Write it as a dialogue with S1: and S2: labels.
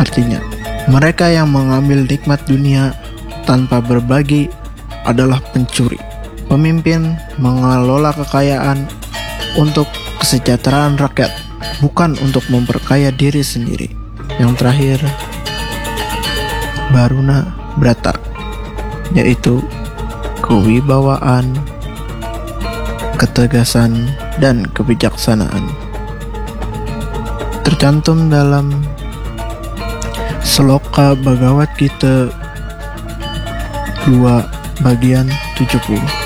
S1: Artinya, mereka yang mengambil nikmat dunia tanpa berbagi adalah pencuri. Pemimpin mengelola kekayaan untuk kesejahteraan rakyat, bukan untuk memperkaya diri sendiri. Yang terakhir, Baruna Brata, yaitu kewibawaan, ketegasan, dan kebijaksanaan. Tercantum dalam Sloka Bhagavad Gita 2 bagian 70.